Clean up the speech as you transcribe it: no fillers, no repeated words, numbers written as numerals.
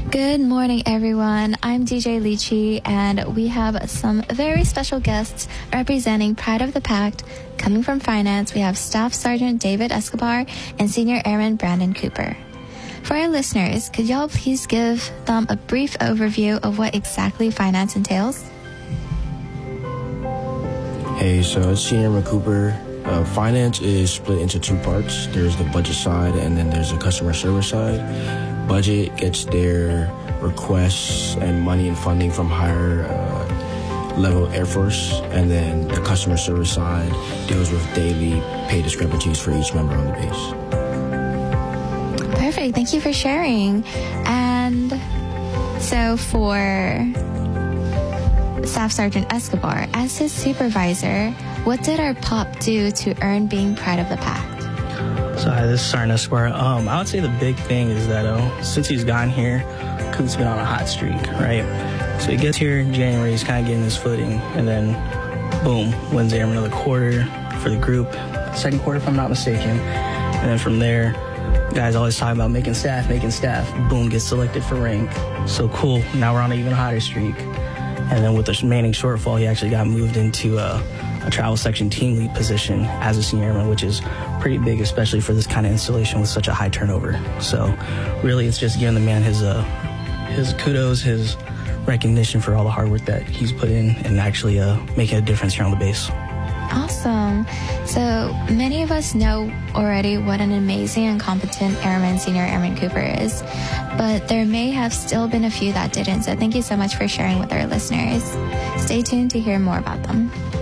Good morning, everyone. I'm DJ Lychee, and we have some very special guests representing Pride of the Pact. Coming from finance, we have Staff Sergeant David Escobar and Senior Airman Brandon Cooper. For our listeners, could y'all please give them a brief overview of what exactly finance entails? Hey, so it's Senior Airman Cooper. Finance is split into two parts. There's the budget side, and then there's the customer service side. Budget gets their requests and money and funding from higher level Air Force, and then the customer service side deals with daily pay discrepancies for each member on the base. Perfect. Thank you for sharing. And so for Staff Sergeant Escobar, as his supervisor, what did our POP do to earn being Pride of the Pact? So hi, this is Sergeant Escobar. I would say the big thing is that since he's gotten here, Coop's been on a hot streak, right? So he gets here in January, he's kind of getting his footing, and then boom, wins Airman of the Quarter for the group, second quarter if I'm not mistaken. And then from there, guys always talking about making staff, boom, gets selected for rank. So cool, now we're on an even hotter streak. And then with the remaining shortfall, he actually got moved into a travel section team lead position as a senior airman, which is pretty big, especially for this kind of installation with such a high turnover. So really it's just giving the man his kudos, his recognition for all the hard work that he's put in and actually making a difference here on the base. Awesome. So many of us know already what an amazing and competent airman Senior Airman Cooper is, but there may have still been a few that didn't. So thank you so much for sharing with our listeners. Stay tuned to hear more about them.